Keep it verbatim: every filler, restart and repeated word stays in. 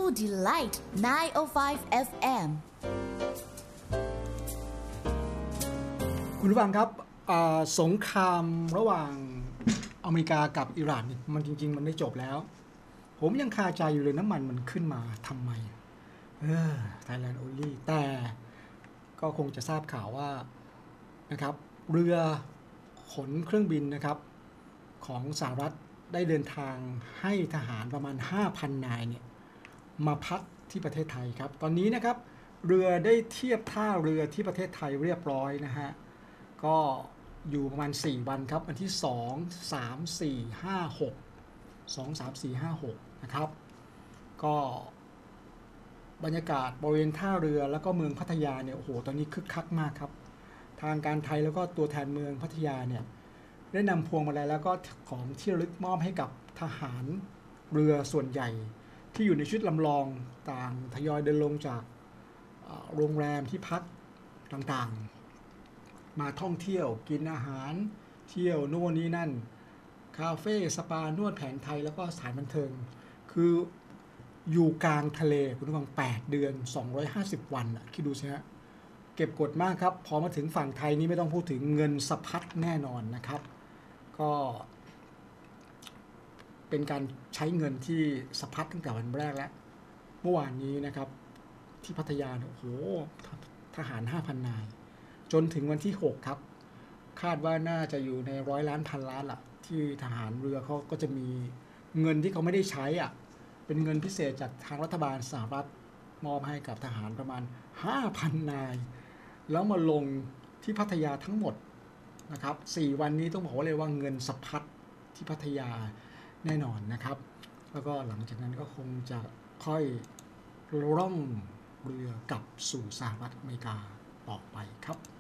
Delight ไนน์ โอ ไฟว์ เอฟ เอ็มคุณผู้ฟังครับสงครามระหว่างอเมริกากับอิหร่านมันจริงๆมันไม่จบแล้วผมยังคาใจอยู่เลยน้ำมันมันขึ้นมาทำไมเออ Thailand Only แต่ก็คงจะทราบข่าวว่านะครับเรือขนเครื่องบินนะครับของสหรัฐได้เดินทางให้ทหารประมาณ ห้าพัน นายเนี่ยมาพักที่ประเทศไทยครับตอนนี้นะครับเรือได้เทียบท่าเรือที่ประเทศไทยเรียบร้อยนะฮะก็อยู่ประมาณสี่วันครับวันที่สอง สาม สี่ ห้า หก สอง สาม สี่ ห้า หกนะครับก็บรรยากาศบริเวณท่าเรือแล้วก็เมืองพัทยาเนี่ยโอ้โหตอนนี้คึกคักมากครับทางการไทยแล้วก็ตัวแทนเมืองพัทยาเนี่ยได้นำพวงมาลัยแล้วก็ของที่ระลึกมอบให้กับทหารเรือส่วนใหญ่ที่อยู่ในชุดลำลองต่างทยอยเดินลงจากโรงแรมที่พักต่างๆมาท่องเที่ยวกินอาหารเที่ยวโน่นนี่นั่นคาเฟ่สปานวดแผนไทยแล้วก็สถานบันเทิงคืออยู่กลางทะเลคุณผู้ฟังแปดเดือนสองร้อยห้าสิบวันอ่ะคิดดูสิฮะเก็บกดมากครับพอมาถึงฝั่งไทยนี่ไม่ต้องพูดถึงเงินสะพัดแน่นอนนะครับก็เป็นการใช้เงินที่สะพัดตั้งแต่วันแรกแล้วเมื่อวานนี้นะครับที่พัทยาโอ้โหทหาร ห้าพัน นายจนถึงวันที่หกครับคาดว่าน่าจะอยู่ในร้อยล้านพันล้านละที่ทหารเรือเขาก็จะมีเงินที่เขาไม่ได้ใช้อ่ะเป็นเงินพิเศษจากทางรัฐบาลสหรัฐมอบให้กับทหารประมาณ ห้าพัน นายแล้วมาลงที่พัทยาทั้งหมดนะครับสี่วันนี้ต้องบอกว่าเลยว่าเงินสะพัดที่พัทยาแน่นอนนะครับแล้วก็หลังจากนั้นก็คงจะค่อยร่องเรือกลับสู่สหรัฐอเมริกาต่อไปครับ